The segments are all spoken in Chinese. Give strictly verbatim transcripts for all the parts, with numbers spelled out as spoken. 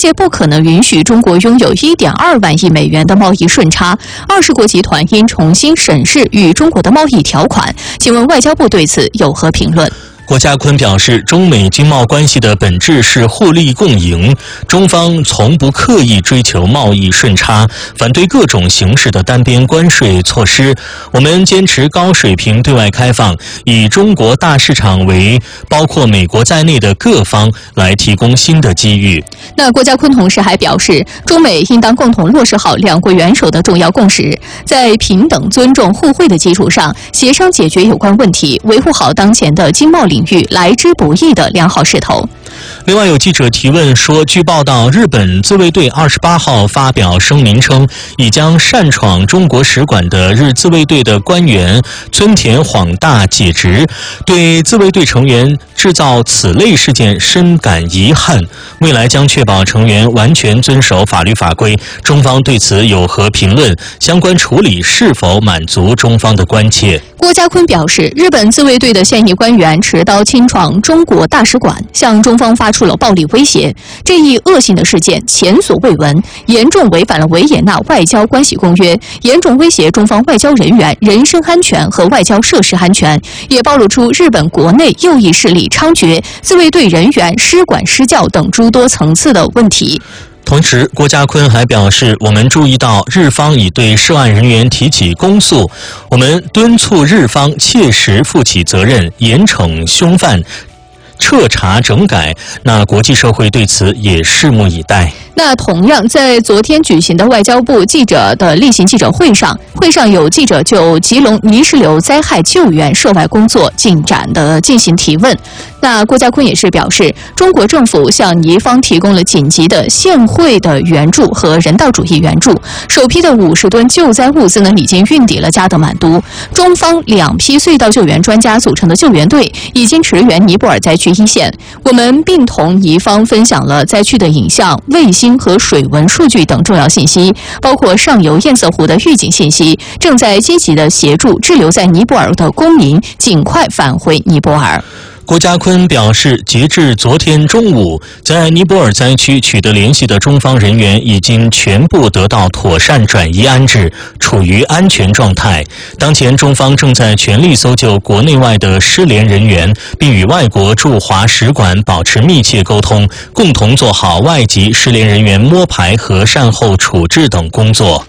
界不可能允许中国拥有 一点二万亿美元的贸易顺差，二十国集团应重新审视与中国的贸易条款。请问外交部对此有何评论？ 郭家坤表示，中美经贸关系的本质是互利共赢，中方从不刻意追求贸易顺差，反对各种形式的单边关税措施。我们坚持高水平对外开放，以中国大市场为包括美国在内的各方来提供新的机遇。 那郭家坤同时还表示，中美应当共同落实好两国元首的重要共识，在平等、尊重、互惠的基础上，协商解决有关问题，维护好当前的经贸领域来之不易的良好势头。 另外有记者提问说，据报道，日本自卫队二十八号发表声明称，已将擅闯中国使馆的日自卫队的官员村田晃大解职，对自卫队成员制造此类事件深感遗憾，未来将确保成员完全遵守法律法规。中方对此有何评论？相关处理是否满足中方的关切？ 郭家坤表示，日本自卫队的现役官员持刀侵闯中国大使馆，向中方发出了暴力威胁。这一恶性的事件前所未闻，严重违反了维也纳外交关系公约，严重威胁中方外交人员人身安全和外交设施安全，也暴露出日本国内右翼势力猖獗、自卫队人员失管失教等诸多层次的问题。 同时，郭家坤还表示，我们注意到日方已对涉案人员提起公诉，我们敦促日方切实负起责任，严惩凶犯，彻查整改。那国际社会对此也拭目以待。 那同样，在昨天举行的外交部记者的例行记者会上，会上有记者就吉隆泥石流灾害救援涉外工作进展的进行提问。那郭家坤也是表示，中国政府向尼方提供了紧急的现汇的援助和人道主义援助，首批的五十吨救灾物资呢已经运抵了加德满都。中方两批隧道救援专家组成的救援队已经驰援尼泊尔灾区一线。我们并同尼方分享了灾区的影像、卫星和水文数据等重要信息，包括上游堰塞湖的预警信息，正在积极的协助滞留在尼泊尔的公民尽快返回尼泊尔。 郭家坤表示，截至昨天中午，在尼泊尔灾区取得联系的中方人员已经全部得到妥善转移安置，处于安全状态。当前中方正在全力搜救国内外的失联人员，并与外国驻华使馆保持密切沟通，共同做好外籍失联人员摸排和善后处置等工作。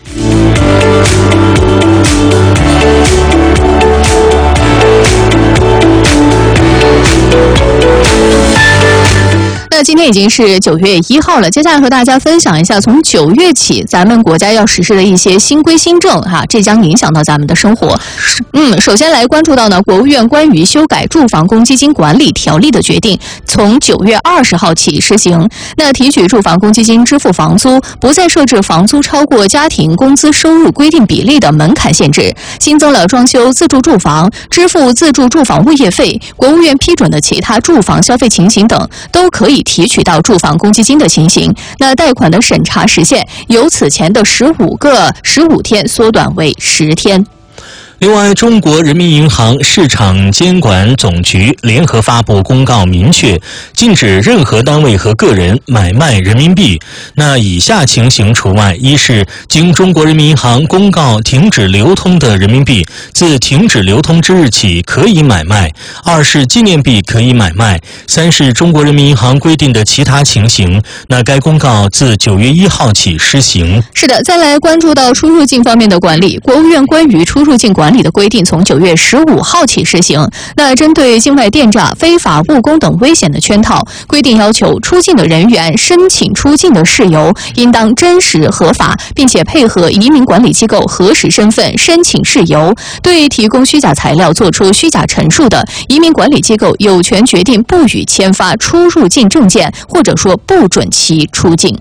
那今天已经是九月一号了，接下来和大家分享一下，从九月起咱们国家要实施的一些新规新政哈，这将影响到咱们的生活。嗯，首先来关注到呢，国务院关于修改住房公积金管理条例的决定，从九月二十号起施行。那提取住房公积金支付房租，不再设置房租超过家庭工资收入规定比例的门槛限制，新增了装修自住住房、支付自住住房物业费、国务院批准的其他住房消费情形等，都可以提取到住房公积金的情形。那贷款的审查时限由此前的十五个十五天缩短为十天。 另外，中国人民银行市场监管总局联合发布公告，明确禁止任何单位和个人买卖人民币。那以下情形除外：一是经中国人民银行公告停止流通的人民币，自停止流通之日起可以买卖；二是纪念币可以买卖；三是中国人民银行规定的其他情形。那该公告自九月一号起施行。 是的，再来关注到出入境方面的管理，国务院关于出入境管理的规定从九月十五号起施行。那针对境外电诈、非法务工等危险的圈套，规定要求出境的人员申请出境的事由应当真实合法，并且配合移民管理机构核实身份、申请事由。对提供虚假材料、做出虚假陈述的，移民管理机构有权决定不予签发出入境证件，或者说不准其出境。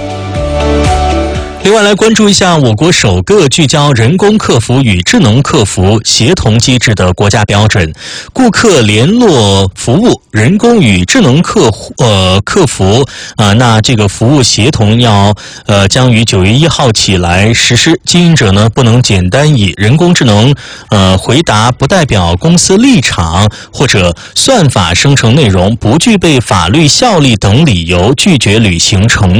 另外来关注一下我国首个聚焦人工客服与智能客服协同机制的国家标准，顾客联络服务人工与智能客呃客服啊、呃，那这个服务协同要呃将于九月一号起来实施。经营者呢不能简单以人工智能呃回答不代表公司立场或者算法生成内容不具备法律效力等理由拒绝履行承诺。